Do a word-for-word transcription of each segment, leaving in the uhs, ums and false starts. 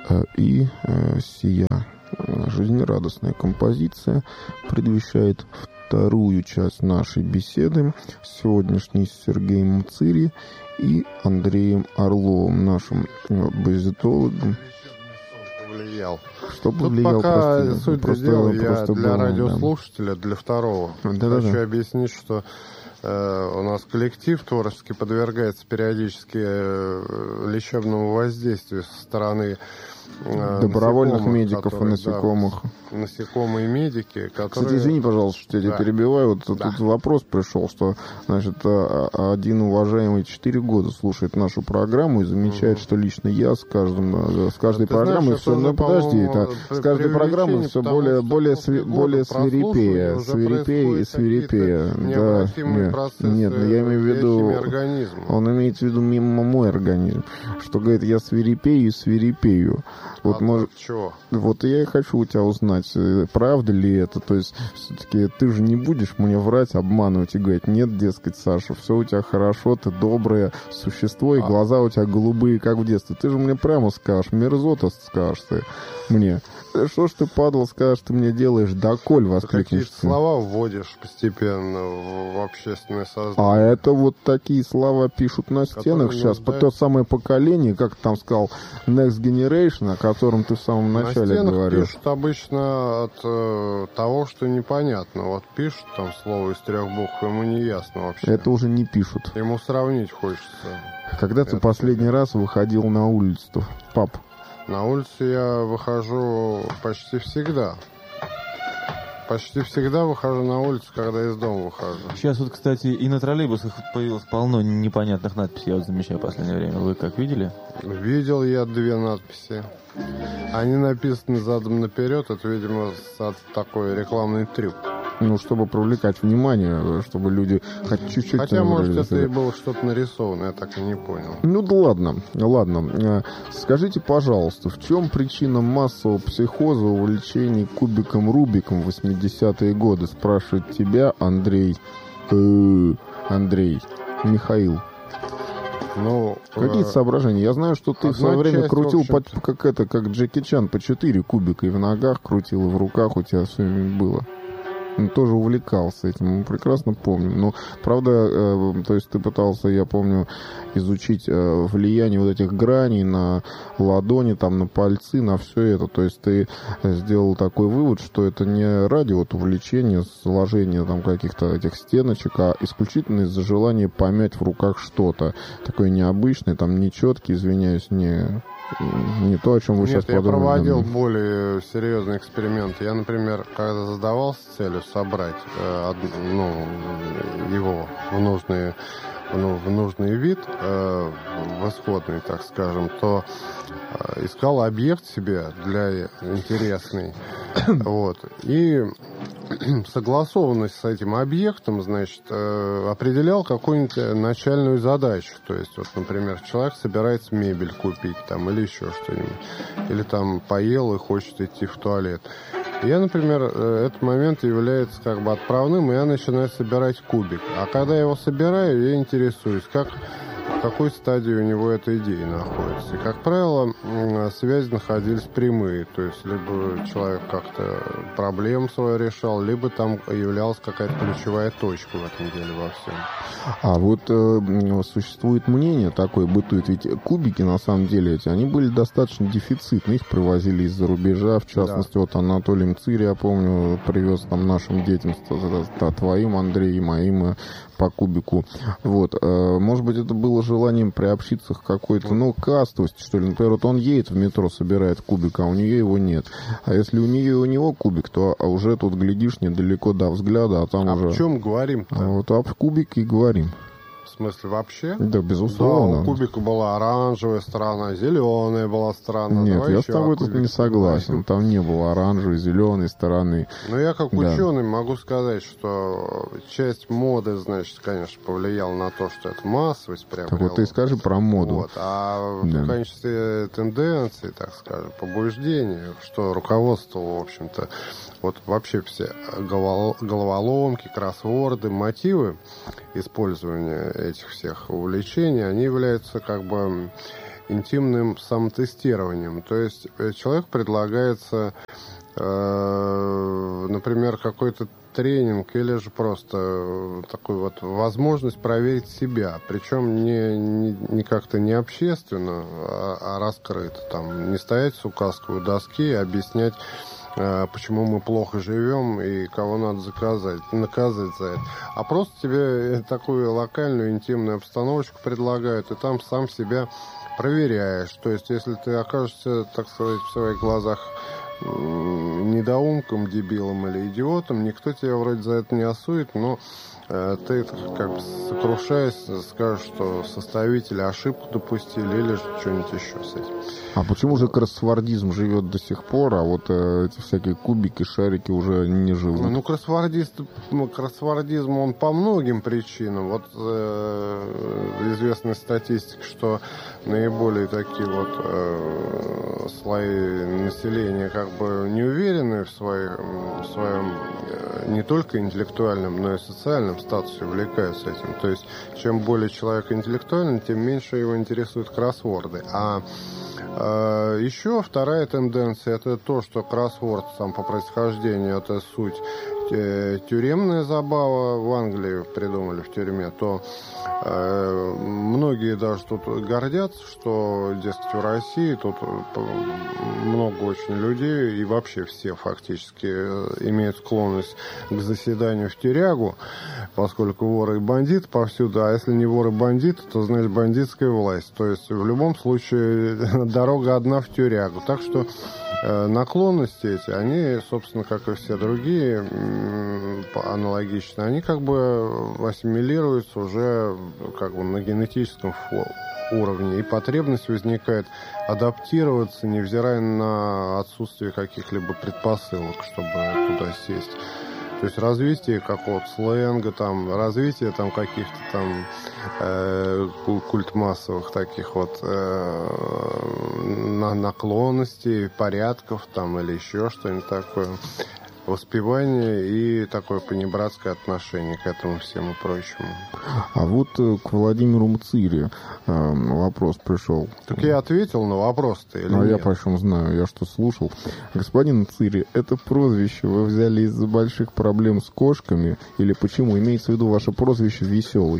И сия жизнерадостная композиция предвещает вторую часть нашей беседы, сегодняшней с Сергеем Мцири и Андреем Орловым, нашим баязитологом. Повлиял. Что повлиял? Тут пока просто, суть просто, дела, я просто для было, радиослушателя, да. для второго, Да, хочу да, да. объяснить, что э, у нас коллектив творческий подвергается периодически э, лечебному воздействию со стороны э, добровольных медиков которые, и насекомых. Да, насекомые медики, которые... Кстати, извини, пожалуйста, что я тебя да. перебиваю. Вот да. тут вопрос пришел, что, значит, один уважаемый четыре года слушает нашу программу и замечает, mm-hmm. что лично я с каждым, с каждой а программой знаешь, все, ну подожди, это, с каждой программой все более, более, сви, более свирепее, свирепее и свирепее. Да, нет, нет, но я имею в виду, он имеет в виду мимо мой организм, что говорит, я свирепею и свирепею. Вот, а может, чего? Вот я и хочу у тебя узнать, правда ли это. То есть, все-таки ты же не будешь мне врать, обманывать и говорить, нет, дескать, Саша, все у тебя хорошо, ты доброе существо, и а. глаза у тебя голубые, как в детстве. Ты же мне прямо скажешь, мерзота скажешь ты мне. Что ж ты, падла, скажешь, ты мне делаешь, доколь воскликнешь. Какие слова вводишь постепенно в общественное сознание. А это вот такие слова пишут на стенах сейчас. По то самое поколение, как ты там сказал, Next Generation, о котором ты в самом начале на говоришь. Пишут обычно от э, того, что непонятно. Вот пишут там слово из трех букв, ему не ясно вообще. Это уже не пишут. Ему сравнить хочется. Когда ты последний раз выходил на улицу, пап? На улицу я выхожу почти всегда. Почти всегда выхожу на улицу, когда из дома выхожу. Сейчас вот, кстати, и на троллейбусах появилось полно непонятных надписей, я вот замечаю в последнее время. Вы как, видели? Видел я две надписи. Они написаны задом наперед, это, видимо, такой рекламный трюк. Ну, чтобы привлекать внимание, чтобы люди хоть чуть-чуть... Хотя, может, это и было что-то нарисовано, я так и не понял. Ну да ладно, ладно. Скажите, пожалуйста, в чем причина массового психоза увлечений кубиком Рубиком в восьмидесятые годы? Спрашивает тебя Андрей... Э, Андрей. Михаил. Ну, Какие э... соображения? Я знаю, что ты в свое время часть, крутил, в по, как это, как Джеки Чан, по четыре кубика, и в ногах крутил, и в руках у тебя все было. Он тоже увлекался этим, мы прекрасно помним. Но, правда, э, то есть ты пытался, я помню, изучить э, влияние вот этих граней на ладони, там, на пальцы, на все это. То есть ты сделал такой вывод, что это не ради вот увлечения, сложения там каких-то этих стеночек, а исключительно из-за желания помять в руках что-то. Такое необычное, там, нечеткий, извиняюсь, не... Не то, о чем вы Нет, сейчас подумали. Нет, я проводил более серьезный эксперимент. Я, например, когда задавался целью собрать э, ну, его в нужный, ну, в нужный вид, э, в исходный, так скажем, то э, искал объект себе для интересный. Вот. И согласованность с этим объектом, значит, э, определял какую-нибудь начальную задачу. То есть, вот, например, человек собирается мебель купить там, или еще что-нибудь. Или там поел и хочет идти в туалет. Я, например, этот момент является как бы отправным, и я начинаю собирать кубик. А когда я его собираю, я интересуюсь, как... в какой стадии у него эта идея находится. И, как правило, связи находились прямые. То есть, либо человек как-то проблему свою решал, либо там являлась какая-то ключевая точка в этом деле во всем. А вот э, существует мнение такое, бытует, ведь кубики, на самом деле, эти, они были достаточно дефицитны. Их привозили из-за рубежа, в частности, да. Вот Анатолий Мцири, я помню, привез там нашим детям, твоим, Андрей, и моим, по кубику. Вот. Может быть, это было желанием приобщиться к какой-то, ну, кастовости, что ли. Например, вот он едет в метро, собирает кубик, а у нее его нет. А если у нее и у него кубик, то уже тут, глядишь, недалеко до взгляда, а там а уже... о чем говорим-то? А вот об кубике и говорим. В смысле, вообще? Да, безусловно. Да, у кубика была оранжевая сторона, зеленая была сторона. Нет, Давай я с тобой тут не согласен. Там не было оранжевой, зеленой стороны. Но я как да. ученый могу сказать, что часть моды, значит, конечно, повлияла на то, что это массовость приобрела. Так вот ты скажи про моду. Вот. А да. в качестве тенденции, так скажем, побуждения, что руководствовало, в общем-то, вот вообще все головоломки, кроссворды, мотивы использования этих всех увлечений, они являются как бы интимным самотестированием. То есть человек предлагается, э, например, какой-то тренинг или же просто такую вот возможность проверить себя. Причем не, не, не как-то не общественно, а, а раскрыто. Там, не стоять с указкой у доски и объяснять, почему мы плохо живем и кого надо заказать, наказать за это. А просто тебе такую локальную интимную обстановочку предлагают, и там сам себя проверяешь. То есть, если ты окажешься, так сказать, в своих глазах недоумком, дебилом или идиотом, никто тебя вроде за это не осудит, но э, ты, как бы сокрушаясь, скажешь, что составители ошибку допустили или же что-нибудь еще с этим. А почему же кроссвордизм живет до сих пор, а вот э, эти всякие кубики, шарики уже не живут? Ну, кроссвордист, кроссвордизм, он по многим причинам. Вот э, известная статистика, что наиболее такие вот э, слои населения как бы не уверены в своем, в своем э, не только интеллектуальном, но и социальном статусе, увлекаются этим. То есть, чем более человек интеллектуален, тем меньше его интересуют кроссворды. А еще вторая тенденция — это то, что кроссворд сам по происхождению — это суть тюремная забава, в Англии придумали в тюрьме, то э, многие даже тут гордятся, что, дескать, в России тут много очень людей, и вообще все фактически имеют склонность к заседанию в тюрягу, поскольку воры и бандиты повсюду, а если не воры и бандиты, то, значит, бандитская власть. То есть, в любом случае, дорога одна в тюрягу. Так что э, наклонности эти, они, собственно, как и все другие, аналогично, они как бы ассимилируются уже как бы на генетическом уровне, и потребность возникает адаптироваться, невзирая на отсутствие каких-либо предпосылок, чтобы туда сесть. То есть развитие какого-то сленга, там, развитие там каких-то там э, культ массовых таких вот э, наклонностей, порядков там или еще что-нибудь такое. Воспевание и такое понебратское отношение к этому всему прочему. А вот к Владимиру Мцири э, вопрос пришел. Так я ответил на вопрос-то или ну, нет? Я почем знаю, я что слушал. Господин Мцири, это прозвище вы взяли из-за больших проблем с кошками или почему? Имеется в виду ваше прозвище «Веселый».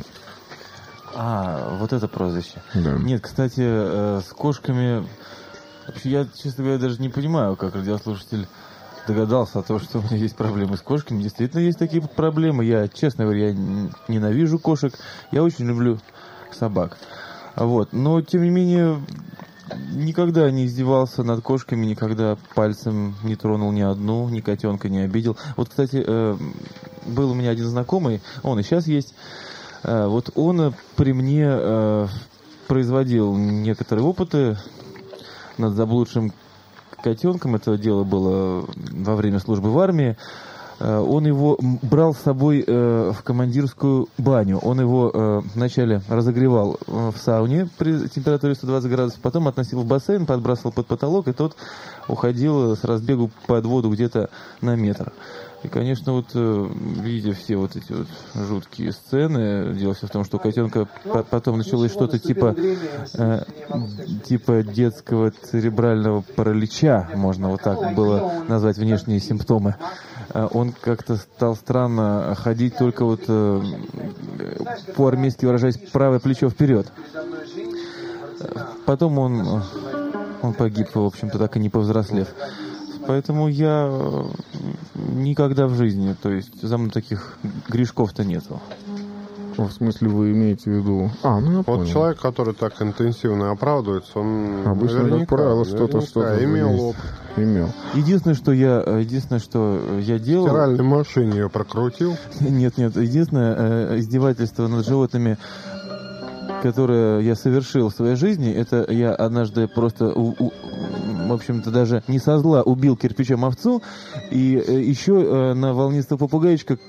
А, вот это прозвище. Да. Нет, кстати, э, с кошками... Вообще, я, честно говоря, даже не понимаю, как радиослушатель догадался о том, что у меня есть проблемы с кошками. Действительно, есть такие проблемы. Я, честно говоря, я ненавижу кошек. Я очень люблю собак. Вот. Но, тем не менее, никогда не издевался над кошками, никогда пальцем не тронул ни одну, ни котенка не обидел. Вот, кстати, был у меня один знакомый, он и сейчас есть. Вот он при мне производил некоторые опыты над заблудшим котенком. Это дело было во время службы в армии. Он его брал с собой в командирскую баню. Он его вначале разогревал в сауне при температуре сто двадцать градусов, потом относил в бассейн, подбрасывал под потолок, и тот уходил с разбегу под воду где-то на метр. И, конечно, вот видя все вот эти вот жуткие сцены, дело все в том, что у котенка потом началось что-то типа, э, типа детского церебрального паралича, можно вот так было назвать внешние симптомы. Он как-то стал странно ходить, только вот э, по-армейски выражаясь, правое плечо вперед. Потом он, он погиб, в общем-то, так и не повзрослев. Поэтому я никогда в жизни, то есть за мной таких грешков-то нету. В смысле, вы имеете в виду... А, ну я понял. Вот человек, который так интенсивно оправдывается, он обычно, как правило, что-то, что-то имел опыт. Имел. Единственное, что я, единственное, что я делал... В стиральной машине ее прокрутил? Нет, нет. Единственное издевательство над животными, которое я совершил в своей жизни, это я однажды просто... У, у, в общем-то, даже не со зла убил кирпичом овцу, и еще на волнистого попугайчика,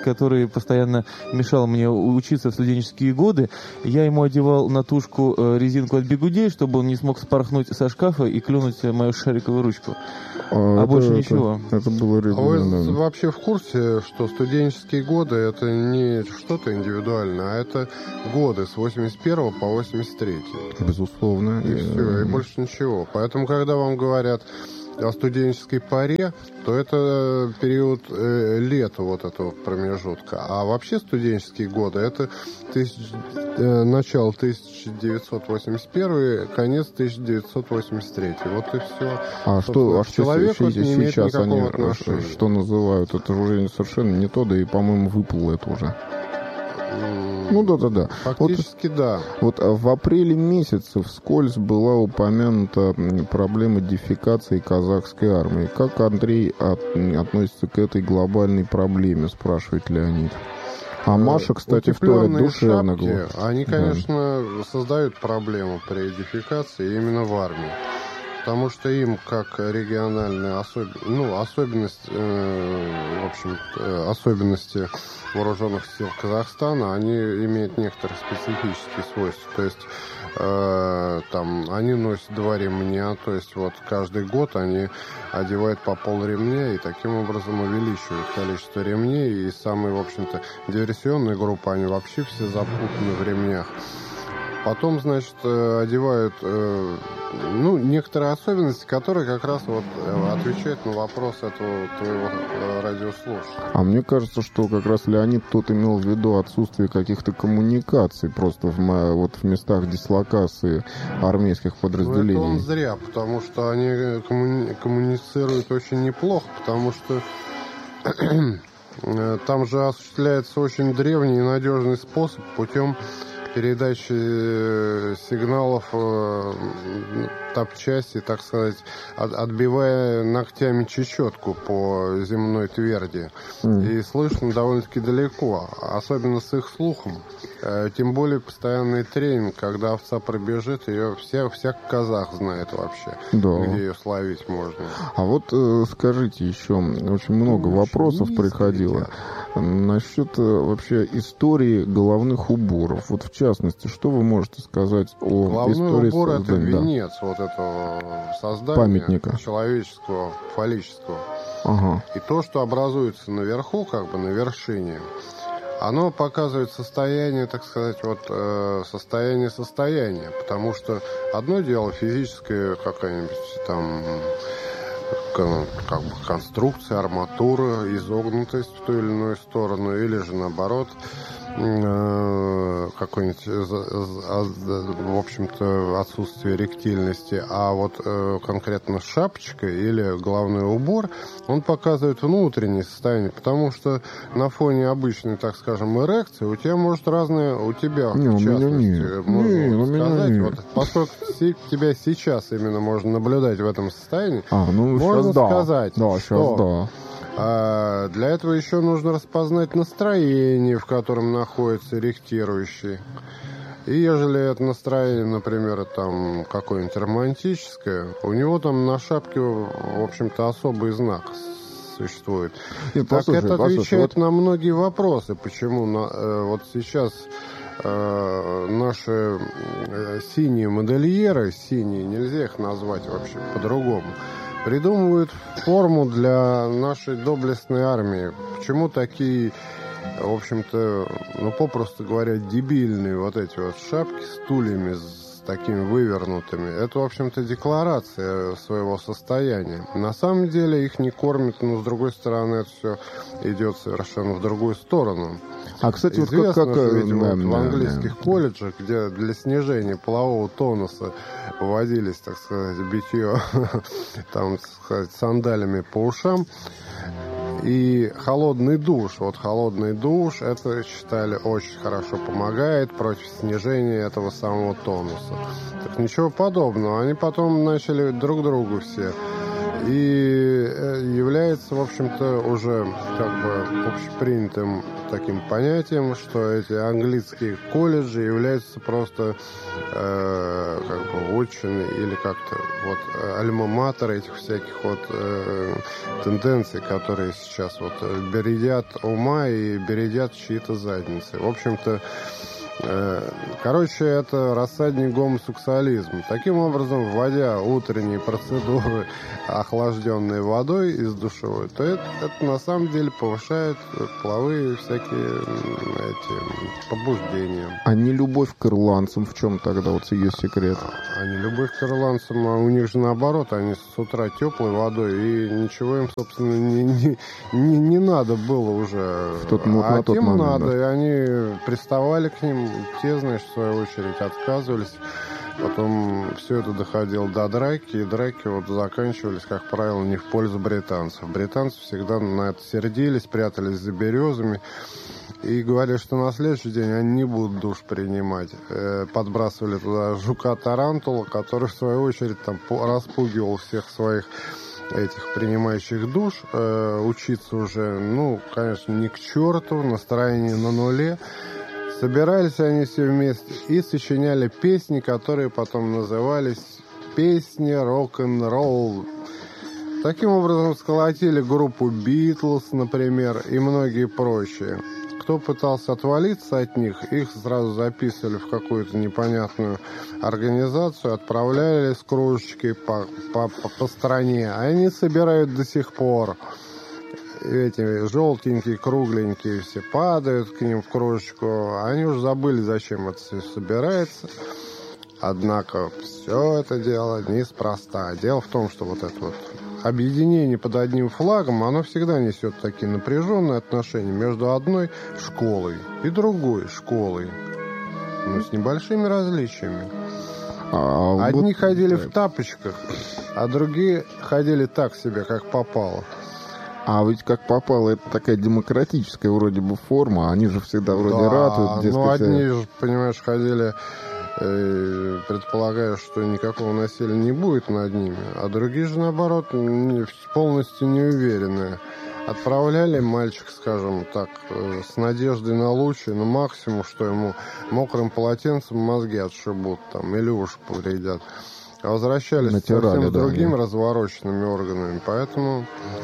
который постоянно мешал мне учиться в студенческие годы. Я ему одевал на тушку резинку от бигудей, чтобы он не смог спорхнуть со шкафа и клюнуть мою шариковую ручку. А, а это, больше это, ничего. Это было регулярно. А вы вообще в курсе, что студенческие годы это не что-то индивидуальное, а это годы с восемьдесят первого по восемьдесят третий? Безусловно. И все, и больше ничего. Поэтому, когда вам говорят о студенческой паре, то это период э, лета вот этого промежутка. А вообще студенческие годы это тысяч, э, начало тысяча девятьсот восемьдесят первый, конец тысяча девятьсот восемьдесят третий. Вот и все. А что, а что человеку сейчас, не имеет сейчас никакого они отношения. Что называют? Это уже совершенно не то, да и, по-моему, выплыло это уже. Ну да-да-да. Фактически вот, да. Вот в апреле месяце вскользь была упомянута проблема дефекации казахской армии. Как Андрей от, относится к этой глобальной проблеме, спрашивает Леонид. А Маша, кстати, вторит душевно. Шапки, они, конечно, да. создают проблему при дефекации именно в армии. Потому что им, как региональная особ... ну, особенность, э, в общем, э, особенности вооруженных сил Казахстана, они имеют некоторые специфические свойства. То есть э, там они носят два ремня, то есть вот каждый год они одевают по пол ремня и таким образом увеличивают количество ремней. И самые, в общем-то, диверсионные группы, они вообще все запутаны в ремнях. Потом, значит, одевают, ну, некоторые особенности, которые как раз вот отвечают на вопрос этого твоего радиослушателя. А мне кажется, что как раз Леонид тут имел в виду отсутствие каких-то коммуникаций просто в, вот в местах дислокации армейских подразделений. Ну, это он зря, потому что они коммуни- коммуницируют очень неплохо, потому что там же осуществляется очень древний и надежный способ путем передачи сигналов, топчасти, так сказать, отбивая ногтями чечетку по земной тверди. Mm. И слышно довольно-таки далеко, особенно с их слухом. Тем более постоянный тренинг, когда овца пробежит, ее вся, всяк казах знает вообще, да. где ее словить можно. А вот скажите еще, очень много ну, вопросов приходило насчет вообще истории головных уборов. Вот в частности, что вы можете сказать о Головной истории убор создания? Это венец да. вот этого создания памятника человеческого, фаллического. Ага. И то, что образуется наверху, как бы на вершине, оно показывает состояние, так сказать, вот э, состояние состояния. Потому что одно дело физическое какая-нибудь там как бы конструкция, арматура, изогнутость в ту или иную сторону, или же наоборот какой-нибудь, в общем-то, отсутствие ректильности, а вот конкретно шапочка или головной убор, он показывает внутреннее состояние, потому что на фоне обычной, так скажем, эрекции у тебя может разное, у тебя не, в частности, не, можно не, вот сказать, не. вот, поскольку тебя сейчас именно можно наблюдать в этом состоянии, а, ну, можно да. сказать, да, что да. А для этого еще нужно распознать настроение, в котором находится ректирующий. И ежели это настроение, например, там какое-нибудь романтическое, у него там на шапке, в общем-то, особый знак существует. Нет, так послушай, это отвечает послушай, вот... на многие вопросы, почему на, э, вот сейчас э, наши э, синие модельеры, синие, нельзя их назвать вообще по-другому, придумывают форму для нашей доблестной армии. Почему такие, в общем-то, ну, попросту говоря, дебильные вот эти вот шапки с стульями, с такими вывернутыми? Это, в общем-то, декларация своего состояния. На самом деле их не кормят, но, с другой стороны, это все идет совершенно в другую сторону. А, кстати, известно, вот как, как что, видимо, да, вот в да, английских да. колледжах, где для снижения полового тонуса вводились, так сказать, битье там, так сказать, сандалями по ушам, и холодный душ. Вот холодный душ, это, считали, очень хорошо помогает против снижения этого самого тонуса. Так ничего подобного. Они потом начали друг другу все И является, в общем-то, уже как бы общепринятым таким понятием, что эти английские колледжи являются просто э, как бы отчины или как-то вот альма-матер этих всяких вот э, тенденций, которые сейчас вот бередят ума и бередят чьи-то задницы. В общем-то, короче, это рассадник гомосексуализма. Таким образом, вводя утренние процедуры, охлажденной водой из душевой, то это, это на самом деле повышает половые всякие эти побуждения. А не любовь к ирландцам в чем тогда вот ее секрет? А не любовь к ирландцам, а у них же наоборот, они с утра теплой водой, и ничего им, собственно, не, не, не, не надо было уже. В тот, вот, а на тот тем момент, надо, да. И они приставали к ним, те, значит, в свою очередь отказывались. Потом все это доходило до драки, и драки вот заканчивались, как правило, не в пользу британцев. Британцы всегда на это сердились, прятались за березами и говорили, что на следующий день они не будут душ принимать. Подбрасывали туда жука-тарантула, который, в свою очередь, там распугивал всех своих этих принимающих душ. Учиться уже, ну, конечно, не к черту, настроение на нуле. Собирались они все вместе и сочиняли песни, которые потом назывались «Песни рок-н-ролл». Таким образом сколотили группу «Битлз», например, и многие прочие. Кто пытался отвалиться от них, их сразу записывали в какую-то непонятную организацию, отправляли с кружечкой по, по, по, по стране. А они собирают до сих пор. Эти желтенькие, кругленькие все падают к ним в кружечку. Они уже забыли, зачем это все собирается. Однако все это дело неспроста. Дело в том, что вот это вот объединение под одним флагом, оно всегда несет такие напряженные отношения между одной школой и другой школой. Ну, с небольшими различиями. А Одни вот... ходили в тапочках, а другие ходили так себе, как попало. А ведь как попало, это такая демократическая вроде бы форма, они же всегда вроде да, ратуют, дескать... ну одни же, понимаешь, ходили, э, предполагая, что никакого насилия не будет над ними, а другие же, наоборот, не, полностью неуверенные. Отправляли мальчик, скажем так, э, с надеждой на лучшее, на максимум, что ему мокрым полотенцем мозги отшибут там, или уши повредят. А возвращались Натирали, совсем с да, другими да. развороченными органами. Поэтому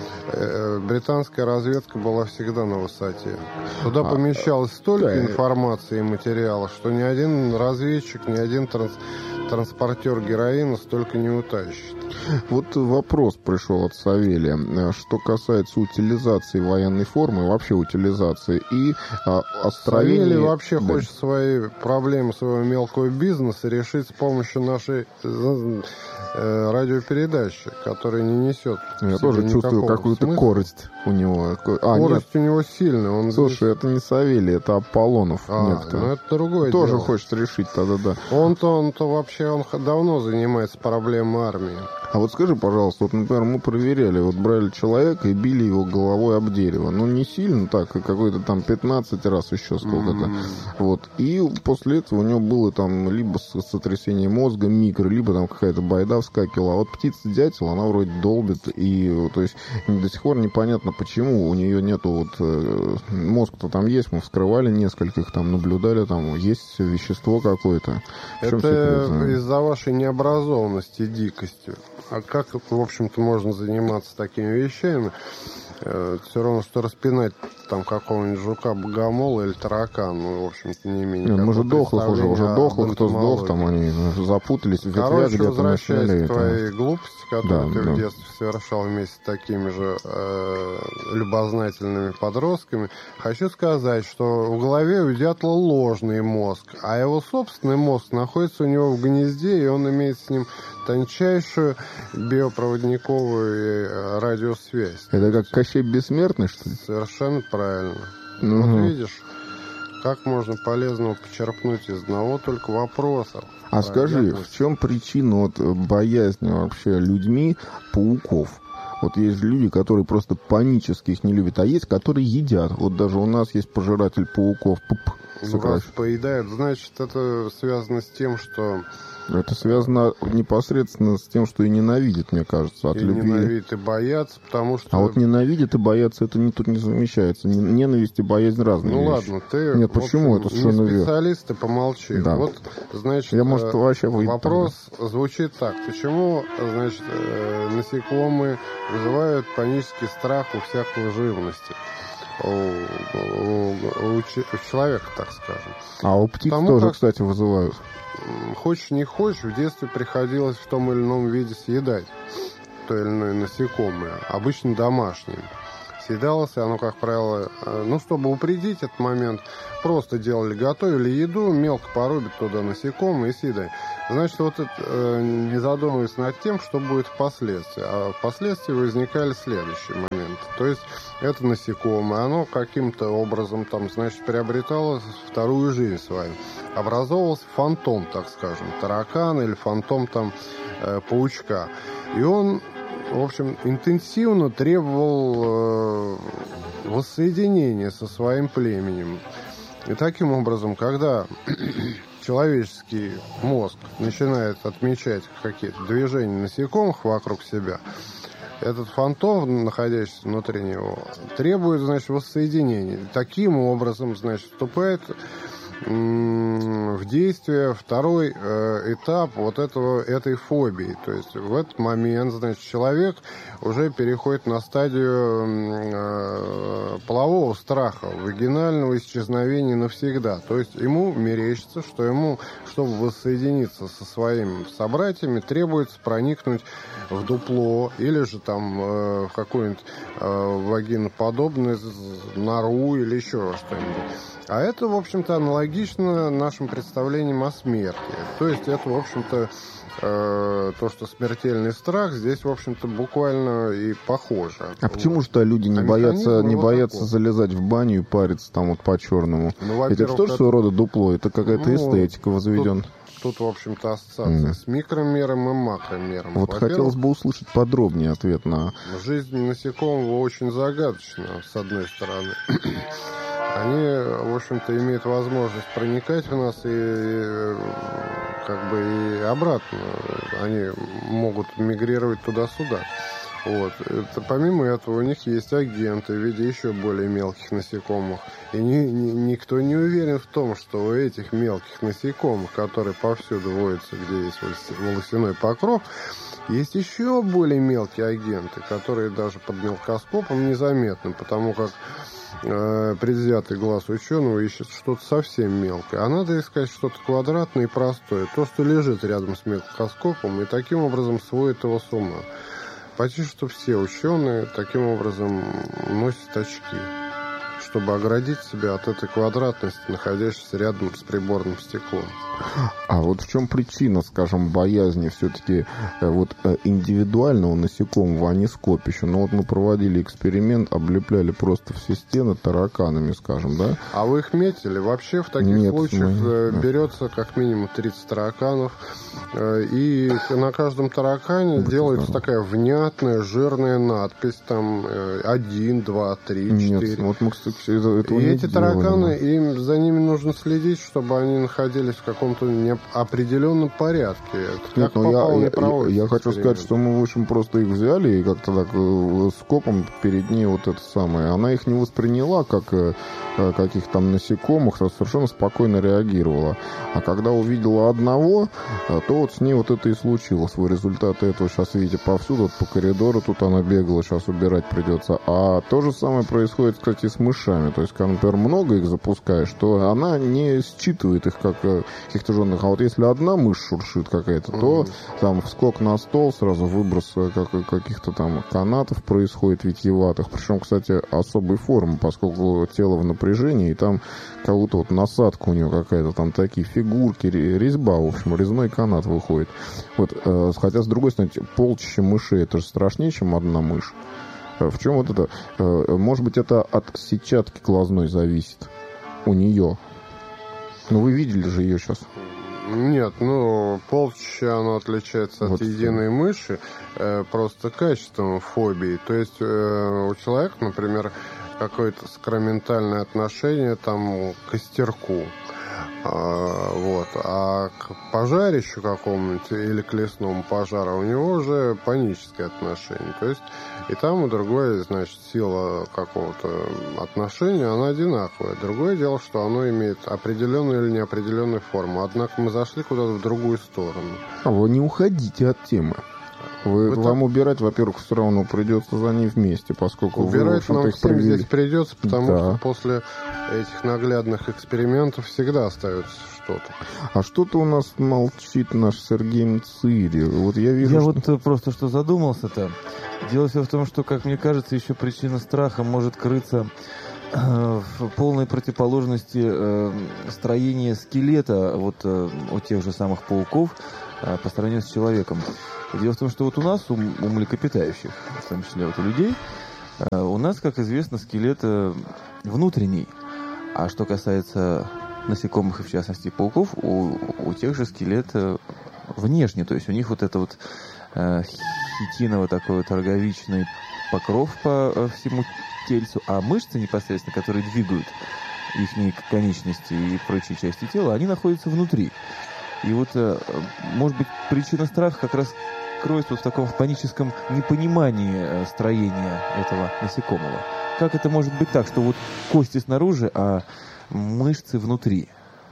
э, британская разведка была всегда на высоте. Туда а, помещалось столько да, информации и материала, что ни один разведчик, ни один транс, транспортер героина столько не утащит. Вот вопрос пришел от Савелия. Что касается утилизации военной формы, вообще утилизации и а, остроения... Савелий вообще да. хочет свои проблемы своего мелкого бизнеса решить с помощью нашей э, радиопередачи, которая не несет. Я тоже чувствую какую-то смысла. Корость у него. А, Корость нет. у него сильная. Он Слушай, здесь... это не Савелий, это Аполлонов. А, некто. ну это другое Тоже дело. хочет решить, да-да-да. Он-то, он-то вообще, он давно занимается проблемой армии. А вот скажи, пожалуйста, вот, например, мы проверяли, вот брали человека и били его головой об дерево. Ну, не сильно так, какой-то там пятнадцать раз еще сколько-то. Mm-hmm. Вот. И после этого у него было там либо сотрясение мозга, микро, либо там какая-то байда вскакивала. А вот птица-дятел, она вроде долбит. И, то есть, до сих пор непонятно, почему у нее нету вот... Э, мозг-то там есть, мы вскрывали нескольких, там наблюдали, там есть вещество какое-то. Это из-за вашей необразованности и дикости. А как, в общем-то, можно заниматься такими вещами? Все равно, что распинать там какого-нибудь жука-богомола или таракана, ну, в общем-то, не имеет никакого. Мы же дохлых уже, уже дохлых, кто сдох, там они запутались в ветвях, Короче, где-то возвращаясь начали. к твоей глупости, которую да, ты да. в детстве совершал вместе с такими же э, любознательными подростками, хочу сказать, что в голове у дятла ложный мозг, а его собственный мозг находится у него в гнезде, и он имеет с ним тончайшую биопроводниковую радиосвязь. Это как Кощей Бессмертный, что ли? Совершенно правильно. Угу. Вот видишь, как можно полезного почерпнуть из одного только вопроса. А скажи, в чем причина вот боязни вообще людьми пауков? Вот есть же люди, которые просто панически их не любят, а есть, которые едят. Вот даже у нас есть пожиратель пауков. Пуп. Ну, вас поедают, значит, это связано с тем, что... Это связано непосредственно с тем, что и ненавидят, мне кажется, от и любви. ненавидят, и боятся, потому что... А вот ненавидят и боятся, это не, тут не замещается. Ненависть и боязнь разные Ну вещи. ладно, ты... Нет, почему? Вот, это совершенно не верно. специалист, ты помолчи. Да. Вот, значит, Я, может, вообще выйду вопрос тогда. Звучит так. Почему, значит, насекомые вызывают панический страх у всякой живности? У, у, у, у человека, так скажем. А у птиц Потому тоже, как, кстати, вызывают. Хочешь не хочешь, в детстве приходилось в том или ином виде съедать то или иное насекомое, обычно домашнее. Съедалось оно, как правило, ну, чтобы упредить этот момент, просто делали, готовили еду, мелко порубят туда насекомые и съедали. Значит, вот это, э, не задумываясь над тем, что будет впоследствии. А впоследствии возникали следующие моменты. То есть, это насекомое, оно каким-то образом, там, значит, приобретало вторую жизнь свою. Образовывался фантом, так скажем, таракана или фантом, там, э, паучка. И он... в общем, интенсивно требовал э, воссоединения со своим племенем. И таким образом, когда человеческий мозг начинает отмечать какие-то движения насекомых вокруг себя, этот фантом, находящийся внутри него, требует, значит, воссоединения. Таким образом, значит, вступает в действие второй э, этап вот этого, этой фобии. То есть в этот момент, значит, человек уже переходит на стадию э, полового страха, вагинального исчезновения навсегда. То есть ему мерещится, что ему, чтобы воссоединиться со своими собратьями, требуется проникнуть в дупло или же там э, в какую-нибудь э, вагиноподобную нору или еще что-нибудь. А это, в общем-то, аналогично нашим представлениям о смерти. То есть это, в общем-то, э, то, что смертельный страх, здесь, в общем-то, буквально и похоже. А почему же-то люди не а боятся, не вот боятся такой. залезать в баню и париться там вот по-черному? Ну, это что же своего рода дупло? Это какая-то ну, эстетика возведена. Тут, тут, в общем-то, ассоциация mm. с микромером и макромером. Вот хотелось бы услышать подробнее ответ на... Жизнь насекомого очень загадочна, с одной стороны. Они, в общем-то, имеют возможность проникать в нас и, и как бы и обратно. Они могут мигрировать туда-сюда. Вот. Это, помимо этого, у них есть агенты в виде еще более мелких насекомых. И ни, ни, никто не уверен в том, что у этих мелких насекомых, которые повсюду водятся, где есть волосяной покров, есть еще более мелкие агенты, которые даже под мелкоскопом незаметны, потому как э, предвзятый глаз ученого ищет что-то совсем мелкое. А надо искать что-то квадратное и простое. То, что лежит рядом с мелкоскопом, и таким образом сводит его с ума. Почти что все ученые таким образом носят очки, чтобы оградить себя от этой квадратности, находящейся рядом с приборным стеклом. А вот в чем причина, скажем, боязни все-таки вот индивидуального насекомого, а не скопища? Ну вот мы проводили эксперимент, облепляли просто все стены тараканами, скажем, да? А вы их метили? Вообще в таких Нет, случаях мы... берется как минимум тридцать тараканов, и на каждом таракане вот делается это... такая внятная, жирная надпись, там один, два, три, четыре. Нет, вот мы, кстати, этого и не эти делали. тараканы, им, за ними нужно следить, чтобы они находились в каком каком-то определенном порядке. Нет, ну я, я, я хочу сказать, что мы, в общем, просто их взяли и как-то так скопом перед ней вот это самое. Она их не восприняла как каких-то там насекомых, а совершенно спокойно реагировала. А когда увидела одного, то вот с ней вот это и случилось. Вы результаты этого сейчас видите повсюду, вот по коридору тут она бегала, сейчас убирать придется. А то же самое происходит, кстати, с мышами. То есть, когда, например, много их запускаешь, то она не считывает их как каких-то жирных. А вот если одна мышь шуршит какая-то, mm-hmm. то там вскок на стол, сразу выброс как, каких-то там канатов происходит витиеватых. Причем, кстати, особой формы, поскольку тело в напряжении, и там как-то вот насадка у нее какая-то, там такие фигурки, резьба, в общем, резной канат выходит. Вот, э, хотя, с другой стороны, полчища мышей, это же страшнее, чем одна мышь. В чем вот это? Э, может быть, это от сетчатки глазной зависит у нее. Ну, вы видели же ее сейчас. Нет, ну, полчища, оно отличается вот от единой мыши э, просто качеством фобии. То есть э, у человека, например, какое-то сакраментальное отношение там к костерку. А, вот. А к пожарищу какому-нибудь или к лесному пожару у него уже паническое отношение. То есть и там, и другое, значит, сила какого-то отношения, она одинаковая. Другое дело, что оно имеет определенную или неопределенную форму. Однако мы зашли куда-то в другую сторону. А вы не уходите от темы. Вы, Вы вам так... убирать, во-первых, все равно придется за ней вместе, поскольку убирать вы, нам их всем привели. здесь придется, потому да. что после этих наглядных экспериментов всегда остается что-то. А что-то у нас молчит наш Сергей Мцири. Вот я вижу, Я что... вот просто что задумался-то. Дело все в том, что, как мне кажется, еще причина страха может крыться э, в полной противоположности э, строения скелета вот э, у тех же самых пауков э, по сравнению с человеком. Дело в том, что вот у нас, у, у млекопитающих, в том числе вот у людей, э, у нас, как известно, скелет э, внутренний. А что касается насекомых и, в частности, пауков, у, у тех же скелет э, внешний. То есть у них вот это вот э, хитиново такой вот роговичный покров по э, всему тельцу, а мышцы непосредственно, которые двигают их конечности и прочие части тела, они находятся внутри. И вот, э, может быть, причина страха как раз кроется вот в таком в паническом непонимании э, строения этого насекомого. Как это может быть так, что вот кости снаружи, а мышцы внутри?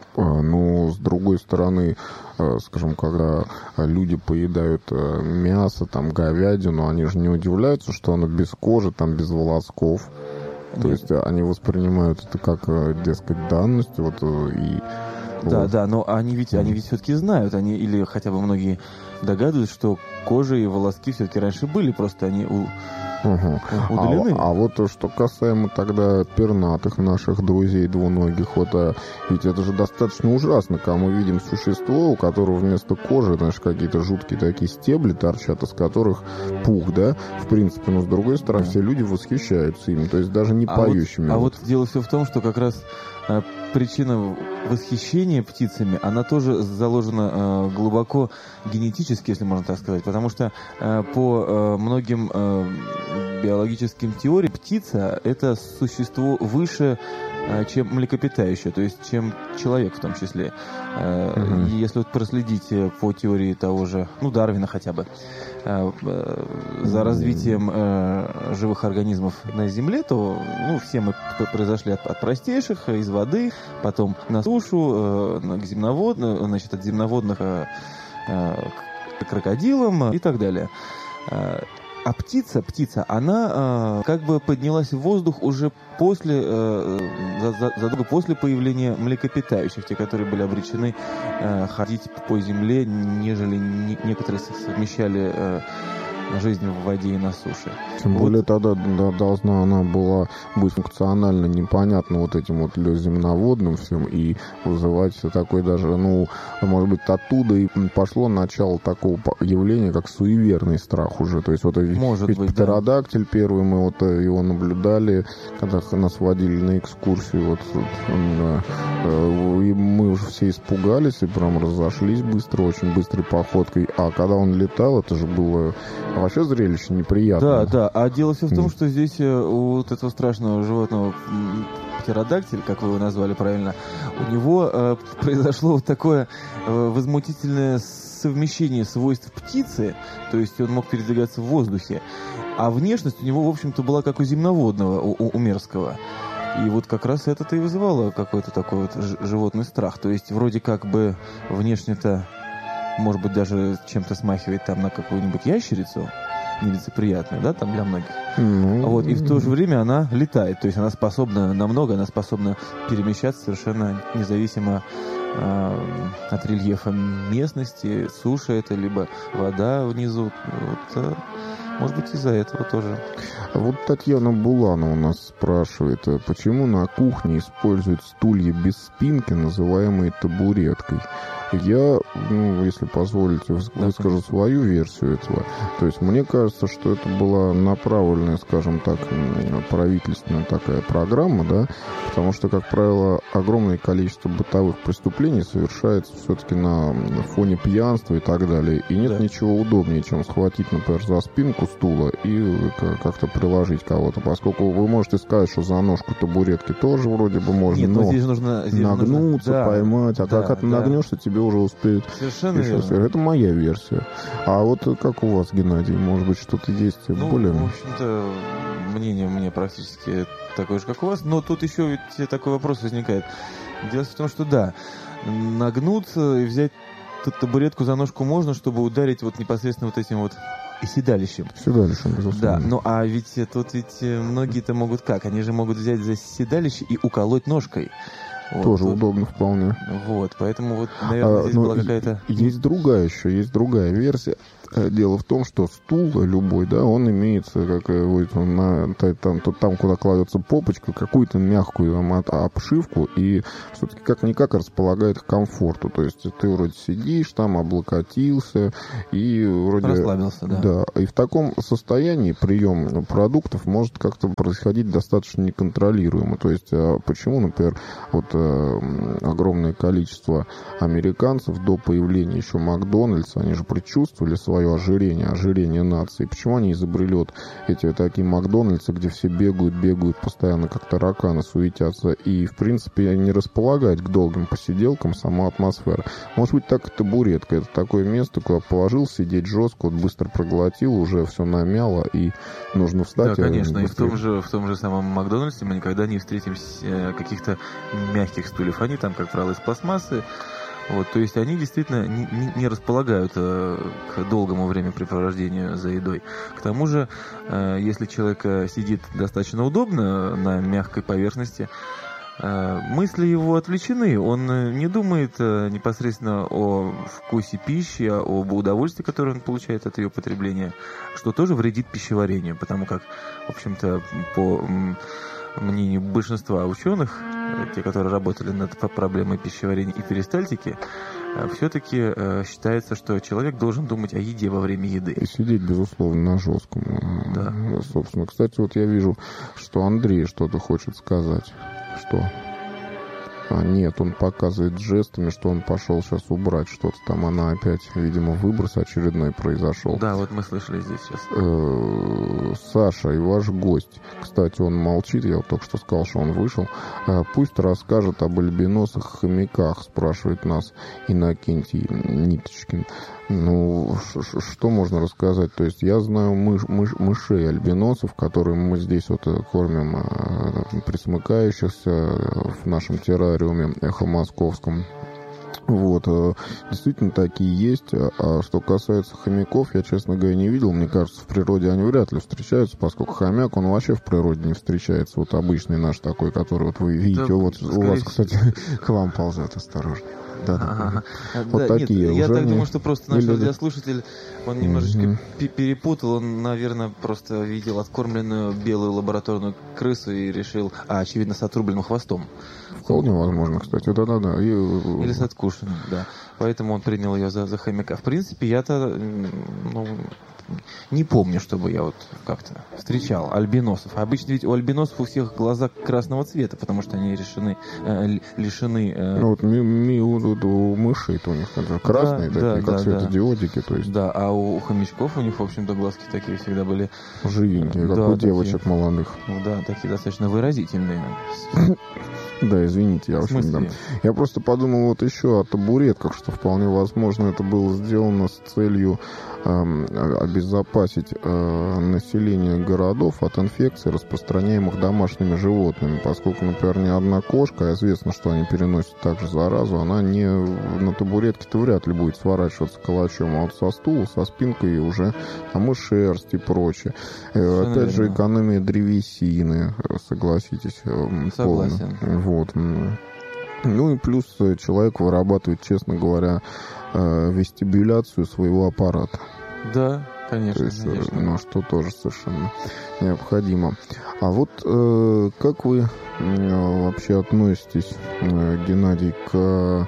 Ну, с другой стороны, скажем, когда люди поедают мясо, там, говядину, они же не удивляются, что оно без кожи, там, без волосков. Нет. То есть они воспринимают это как, дескать, данность, вот, и... Да, вот. да, но они ведь, они ведь все-таки знают, они, или хотя бы многие догадываются, что кожа и волоски все-таки раньше были, просто они у... Угу. удалены. А, а вот то, что касаемо тогда пернатых наших друзей двуногих, вот, а, ведь это же достаточно ужасно, когда мы видим существо, у которого вместо кожи, знаешь, какие-то жуткие такие стебли торчат, из которых пух, да, в принципе, но с другой стороны, да. Все люди восхищаются им, то есть даже не а поющими. Вот, а вот. вот дело все в том, что как раз а, причина восхищения птицами, она тоже заложена а, глубоко генетически, если можно так сказать, потому что а, по а, многим а, биологическим теориям птица — это существо выше, а, чем млекопитающее, то есть чем человек в том числе. А, uh-huh. И если вот проследить по теории того же, ну, Дарвина хотя бы, а, а, за развитием а, живых организмов на Земле, то, ну, все мы произошли от, от простейших, из воды, потом на сушу, а, к земноводным, значит, от земноводных а, а, к крокодилам и так далее. А птица, птица, она э, как бы поднялась в воздух уже после, э, за, задолго после появления млекопитающих, те, которые были обречены э, ходить по земле, нежели не, некоторые совмещали э, жизнь в воде и на суше. Тем вот. Более тогда да, должна она была быть функционально непонятна вот этим вот земноводным всем и вызывать такой даже, ну, может быть, оттуда и пошло начало такого явления, как суеверный страх уже. То есть вот может ведь быть, птеродактиль да. Первый, мы вот его наблюдали, когда нас водили на экскурсию, вот, вот и мы уже все испугались и прям разошлись быстро, очень быстрой походкой. А когда он летал, это же было вообще зрелище неприятное. Да, да. А дело все в том, что здесь у вот этого страшного животного птеродактиль, как вы его назвали правильно, у него э, произошло вот такое э, возмутительное совмещение свойств птицы, то есть он мог передвигаться в воздухе, а внешность у него, в общем-то, была как у земноводного, у, у, у мерзкого. И вот как раз это-то и вызывало какой-то такой вот животный страх. То есть вроде как бы внешне-то, может быть, даже чем-то смахивает там на какую-нибудь ящерицу, нелицеприятную, да, там для многих. Mm-hmm. Вот, и в то же время она летает, то есть она способна на много, она способна перемещаться совершенно независимо э, от рельефа местности, суша это, либо вода внизу. Вот, э, может быть, из-за этого тоже. Вот Татьяна Булана у нас спрашивает, почему на кухне используют стулья без спинки, называемые табуреткой? Я, ну, если позволите, выскажу да, свою версию этого. То есть мне кажется, что это была направленная, скажем так, правительственная такая программа, да, потому что, как правило, огромное количество бытовых преступлений совершается все-таки на фоне пьянства и так далее. И нет да. ничего удобнее, чем схватить, например, за спинку стула и как-то приложить кого-то, поскольку вы можете сказать, что за ножку табуретки тоже вроде бы можно, Нет, но здесь нужно, здесь нагнуться, нужно, да, поймать, а да, как ты да. нагнешься, тебе уже успеют. Совершенно еще верно. сверху. Это моя версия. А вот как у вас, Геннадий, может быть, что-то есть Ну, более... в общем-то, мнение у меня практически такое же, как у вас, но тут еще ведь такой вопрос возникает. Дело в том, что да, нагнуться и взять тут табуретку за ножку можно, чтобы ударить вот непосредственно вот этим вот седалищем. Седалищем, безусловно. Да, ну а ведь тут ведь многие-то могут как? Они же могут взять за седалище и уколоть ножкой. Вот, Тоже тут, удобно вполне. Вот, поэтому вот, наверное, а, здесь была какая-то... Есть другая еще, есть другая версия. Дело в том, что стул любой, да, он имеется, как вот, на, там, там, куда кладется попочка, какую-то мягкую там, обшивку, и все-таки как-никак располагает к комфорту. То есть ты вроде сидишь, там облокотился, и вроде... Расслабился, да. Да, и в таком состоянии прием продуктов может как-то происходить достаточно неконтролируемо. То есть почему, например, вот э, огромное количество американцев до появления еще Макдональдса, они же предчувствовали свое ожирение, ожирение нации. Почему они изобрели вот эти вот такие Макдональдсы, где все бегают, бегают, постоянно как тараканы суетятся, и, в принципе, не располагает к долгим посиделкам сама атмосфера. Может быть, так и табуретка. Это такое место, куда положил сидеть жестко, вот быстро проглотил, уже все намяло, и нужно встать. Да, конечно, и в том же, в том же самом Макдональдсе мы никогда не встретим каких-то мягких стульев. Они там, как правило, из пластмассы. Вот, то есть они действительно не, не, не располагают э, к долгому времяпрепровождению за едой. К тому же, э, если человек сидит достаточно удобно на мягкой поверхности, э, мысли его отвлечены. Он не думает э, непосредственно о вкусе пищи, а об удовольствии, которое он получает от ее потребления, что тоже вредит пищеварению, потому как, в общем-то, по мнению большинства ученых, те, которые работали над проблемой пищеварения и перистальтики, все-таки э, считается, что человек должен думать о еде во время еды. И сидеть, безусловно, на жестком. Да. Собственно, кстати, вот я вижу, что Андрей что-то хочет сказать. Что? А, нет, он показывает жестами, что он пошел сейчас убрать что-то там. Она опять, видимо, выброс очередной произошел. Да, вот мы слышали здесь сейчас. Э-э- Саша и ваш гость. Кстати, он молчит, я вот только что сказал, что он вышел. Э- пусть расскажет об альбиносах хомяках, спрашивает нас Иннокентий Ниточкин. Ну, что можно рассказать? То есть я знаю мыш, мыш, мышей альбиносов, которые мы здесь вот кормим, э, присмыкающихся в нашем террариуме эхо московском. Вот, действительно такие есть. А что касается хомяков, я, честно говоря, не видел. Мне кажется, в природе они вряд ли встречаются, поскольку хомяк, он вообще в природе не встречается. Вот обычный наш такой, который вот вы видите. Да, вот у вас, кстати, к вам ползет, осторожно. Да, ага. да. Вот да, такие. Нет, я так не... думаю, что просто наш Или... радиослушатель, он немножечко mm-hmm. перепутал. Он, наверное, просто видел откормленную белую лабораторную крысу и решил, а, очевидно, с отрубленным хвостом. Вполне возможно, кстати, да-да-да. И... Или с откушенным, да. Поэтому он принял ее за, за хомяка. В принципе, я-то ну, не помню, чтобы я вот как-то встречал альбиносов. Обычно ведь у альбиносов у всех глаза красного цвета, потому что они решены, э, лишены... Э... Ну, вот ми, ми, у, у мышей-то у них красные, да, такие, да, как да, светодиодики. Да. То есть... да, а у, у хомячков у них, в общем-то, глазки такие всегда были... Живенькие, как да, у девочек такие, молодых. Да, такие достаточно выразительные. Да, извините, я, в общем, да. Я просто подумал вот еще о табуретках, что вполне возможно это было сделано с целью э, обезопасить э, население городов от инфекций, распространяемых домашними животными, поскольку, например, ни одна кошка, а известно, что они переносят также заразу, она не на табуретке-то вряд ли будет сворачиваться калачом, а вот со стула, со спинкой уже там и шерсть и прочее. Э, опять наверное. же, экономия древесины, согласитесь. Согласен. Полно. Вот. Ну и плюс человек вырабатывает, честно говоря, вестибуляцию своего аппарата. Да, конечно. То есть, конечно. Ну, что тоже совершенно необходимо. А вот э, как вы э, вообще относитесь, э, Геннадий, к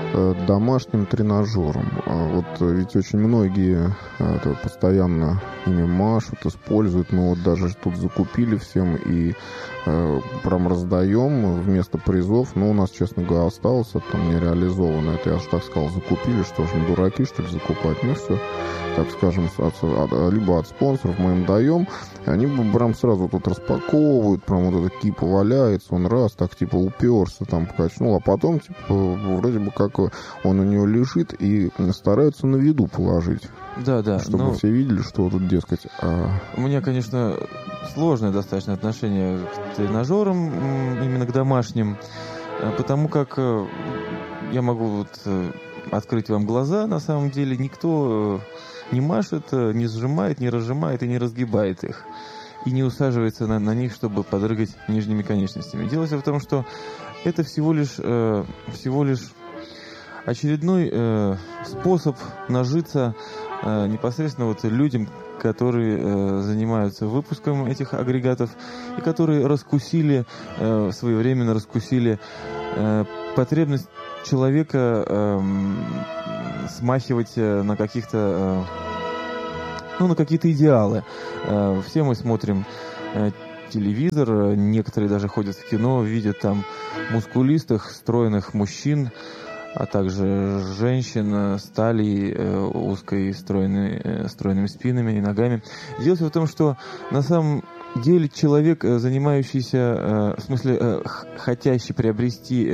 домашним тренажером. Вот ведь очень многие это, постоянно ими машут, используют. Мы вот даже тут закупили всем и э, прям раздаем вместо призов. Но у нас, честно говоря, осталось это там не реализовано. Это я же так сказал, закупили, что ж, мы дураки, что ли, закупать? Ну все, так скажем, от, от, либо от спонсоров мы им даем. И они прям сразу тут распаковывают, прям вот эта кипа валяется, он раз так типа уперся, там покачнул, а потом типа вроде бы как он у него лежит и стараются на виду положить. Да, да. Чтобы но... все видели, что тут, дескать... А... У меня, конечно, сложное достаточно отношение к тренажерам, именно к домашним, потому как я могу вот открыть вам глаза, на самом деле никто не машет, не сжимает, не разжимает и не разгибает их. И не усаживается на, на них, чтобы подрыгать нижними конечностями. Дело в том, что это всего лишь, э, всего лишь очередной э, способ нажиться э, непосредственно вот людям, которые э, занимаются выпуском этих агрегатов и которые раскусили, э, своевременно раскусили э, потребность человека э, смахивать на каких-то, э, ну, на какие-то идеалы. Э, все мы смотрим э, телевизор, некоторые даже ходят в кино, видят там мускулистых, стройных мужчин, а также женщин с талией, э, узкой, стройной, э, стройными спинами и ногами. Дело в том, что на самом деле человек, занимающийся, э, в смысле, э, хотящий приобрести э,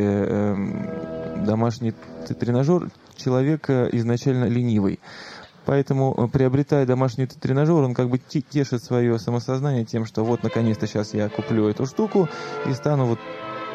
э, домашний тренажер, человек изначально ленивый. Поэтому, приобретая домашний тренажер, он как бы тешит свое самосознание тем, что вот, наконец-то, сейчас я куплю эту штуку и стану вот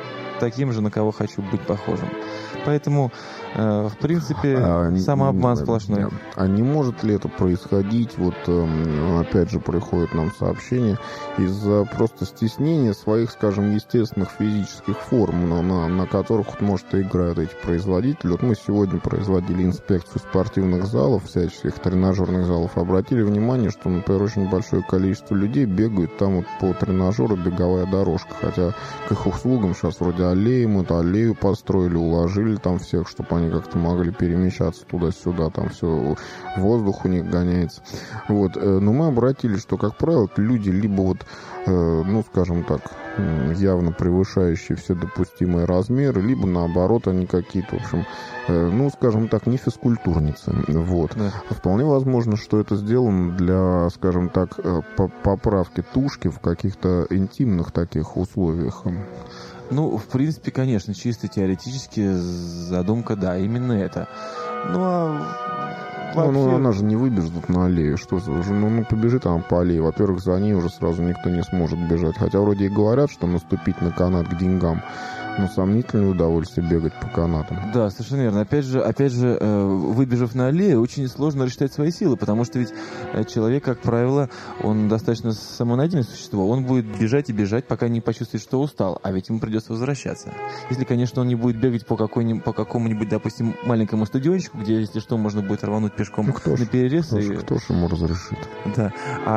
таким же, на кого хочу быть похожим. Поэтому, э, в принципе, а, самообман не, сплошной. А не может ли это происходить, вот э, опять же приходит нам сообщение, из-за просто стеснения своих, скажем, естественных физических форм, на, на, на которых, вот, может, и играют эти производители. Вот мы сегодня производили инспекцию спортивных залов, всяческих тренажерных залов, обратили внимание, что, например, очень большое количество людей бегают там вот по тренажеру беговая дорожка, хотя к их услугам сейчас вроде аллеи, мы то аллею построили, уложили там всех, чтобы они как-то могли перемещаться туда-сюда, там все, воздух у них гоняется. Вот. Но мы обратились, что, как правило, люди либо вот, ну, скажем так, явно превышающие все допустимые размеры, либо, наоборот, они какие-то, в общем, ну, скажем так, не физкультурницы. Вот. Да. Вполне возможно, что это сделано для, скажем так, поправки тушки в каких-то интимных таких условиях. Ну, в принципе, конечно, чисто теоретически задумка, да, именно это. Ну, а вообще... Ну, она же не выбежит на аллею. Что за... Ну, ну, побежит она по аллее. Во-первых, за ней уже сразу никто не сможет бежать. Хотя вроде и говорят, что наступить на канат к деньгам. Но сомнительное удовольствие бегать по канатам. Да, совершенно верно. Опять же, опять же, выбежав на аллею, очень сложно рассчитать свои силы, потому что ведь человек, как правило, он достаточно самонадеянное существо. Он будет бежать и бежать, пока не почувствует, что устал. А ведь ему придется возвращаться. Если, конечно, он не будет бегать по, какой-нибудь, по какому-нибудь, допустим, маленькому стадиончику, где, если что, можно будет рвануть пешком ну, на перерез. Кто, и... кто ж ему разрешит? Да.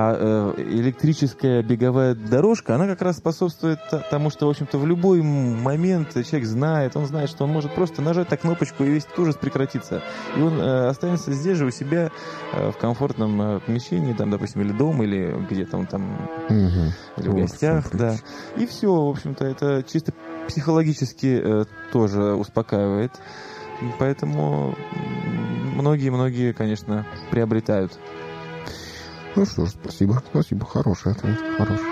А э, электрическая беговая дорожка, она как раз способствует тому, что, в общем-то, в любой момент человек знает, он знает, что он может просто нажать на кнопочку, и весь этот ужас прекратится. И он э, останется здесь же у себя э, в комфортном э, помещении, там, допустим, или дома, или где-то он там, угу. или в гостях, да. И все, в общем-то, это чисто психологически э, тоже успокаивает. Поэтому многие-многие, конечно, приобретают. Ну что ж, спасибо. Спасибо, хороший ответ, хороший.